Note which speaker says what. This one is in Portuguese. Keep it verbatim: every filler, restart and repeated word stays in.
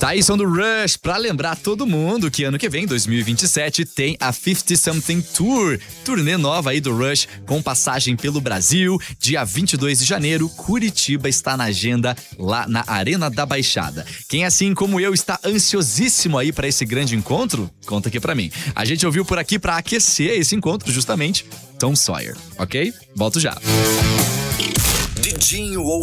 Speaker 1: Tá aí, som do Rush, pra lembrar todo mundo que ano que vem, dois mil e vinte e sete, tem a cinquenta Something Tour, turnê nova aí do Rush, com passagem pelo Brasil. Dia vinte e dois de janeiro, Curitiba está na agenda lá na Arena da Baixada. Quem assim como eu está ansiosíssimo aí pra esse grande encontro? Conta aqui pra mim. A gente ouviu por aqui pra aquecer esse encontro justamente Tom Sawyer, ok? Volto já.
Speaker 2: Didinho ou